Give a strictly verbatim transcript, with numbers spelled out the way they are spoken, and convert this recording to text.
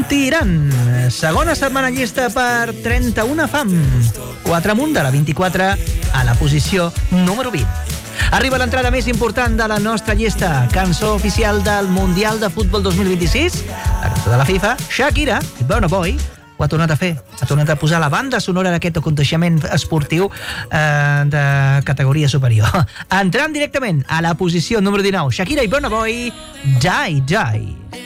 Inti-Illan. Segona setmana llista per trenta-una fam. quatre amunt de la vint-i-quatre a la posició número vint. Arriba l'entrada més important de la nostra llista. Cançó oficial del Mundial de Futbol dos mil vint-i-sis. La cançó de la FIFA, Shakira i Burna Boy. Ho ha tornat a fer. Ha tornat a posar la banda sonora d'aquest aconteixement esportiu eh, de categoria superior. Entrant directament a la posició número dinou. Shakira i Burna Boy, Die Die.